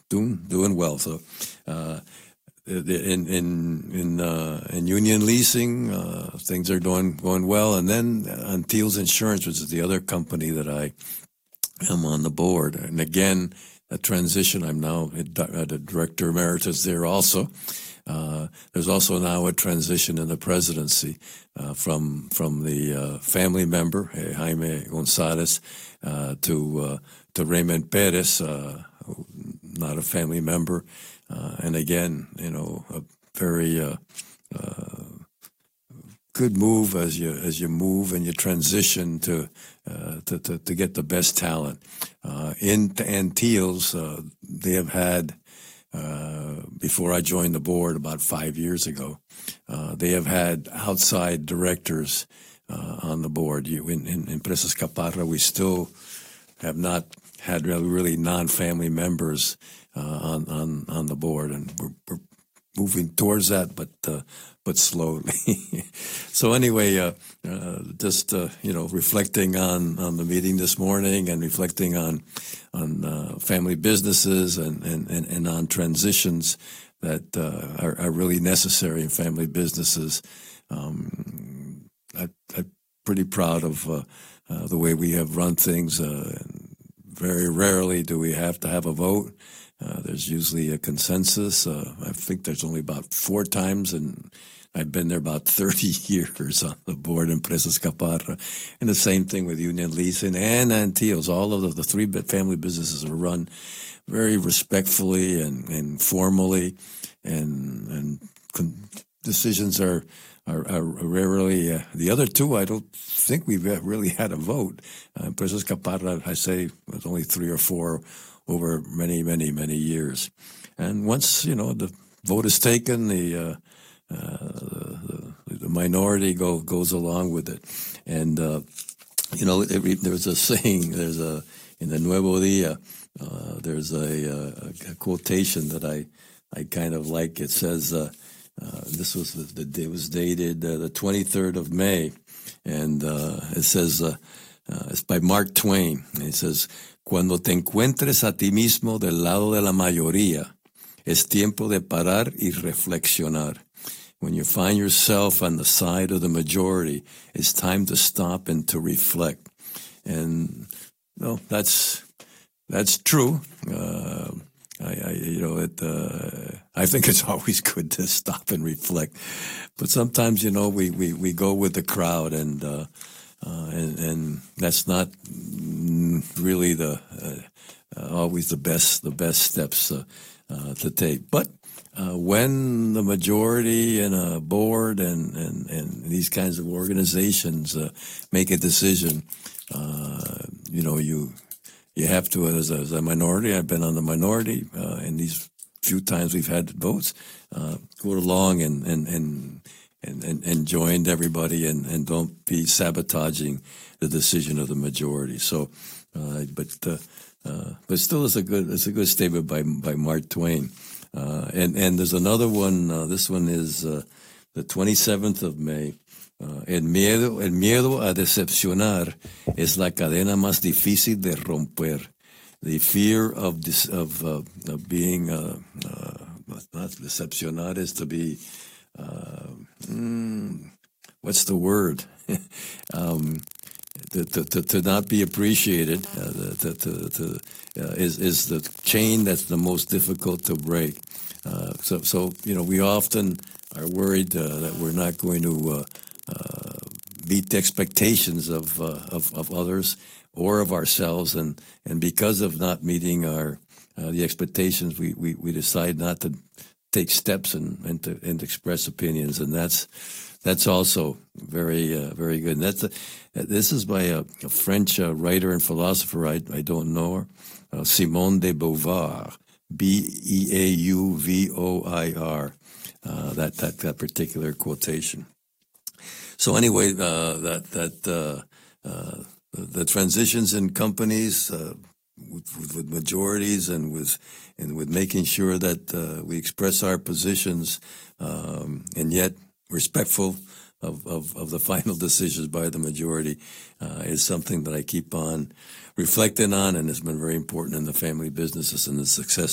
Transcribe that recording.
doing well. So in Union Leasing, things are going well. And then on Teals Insurance, which is the other company that I am on the board. And again, a transition. I'm now the director emeritus there also. There's also now a transition in the presidency from the family member Jaime Gonzalez to Raymond Perez, not a family member, and again, a very good move as you move and you transition to get the best talent. In Antilles, they have had. Before I joined the board about 5 years ago, they have had outside directors on the board. In Empresas Caparra, we still have not had really non-family members on the board, and we're moving towards that, but slowly. So anyway, just reflecting on the meeting this morning and reflecting on family businesses and on transitions that are really necessary in family businesses. I'm pretty proud of the way we have run things. Very rarely do we have to have a vote. There's usually a consensus. I think there's only about 4 times, and I've been there about 30 years on the board in Empresas Caparra. And the same thing with Union Leasing and Antilles. All of the 3 family businesses are run very respectfully and formally, and decisions are rarely. The other 2, I don't think we've really had a vote. Empresas Caparra, I say, was only 3 or 4 over many, many, many years. And once, the vote is taken, the minority goes along with it. And, there's a saying, in the Nuevo Dia, there's a quotation that I kind of like. It says, this was it was dated the 23rd of May, and it says, it's by Mark Twain, and it says, "Cuando te encuentres a ti mismo del lado de la mayoría, es tiempo de parar y reflexionar. When you find yourself on the side of the majority, it's time to stop and to reflect." And that's true. I think it's always good to stop and reflect, but sometimes we go with the crowd, and that's not really always the best steps to take. But when the majority in a board and these kinds of organizations make a decision, you have to, as a minority, I've been on the minority in these few times we've had votes, go along and joined everybody and don't be sabotaging the decision of the majority. So, but still, it's a good statement by Mark Twain. And there's another one. This one is the 27th of May. El miedo a decepcionar es la cadena más difícil de romper. The fear of being not decepcionar is to be what's the word? To not be appreciated is the chain that's the most difficult to break. So we often are worried that we're not going to meet the expectations of others or of ourselves, and because of not meeting the expectations, we decide not to take steps and to express opinions, and that's also very very good. And this is by a French writer and philosopher. I don't know her, Simone de Beauvoir, Beauvoir. That particular quotation. So anyway, the transitions in companies with majorities and with making sure that we express our positions and yet respectful of the final decisions by the majority is something that I keep on reflecting on, and has been very important in the family businesses and the success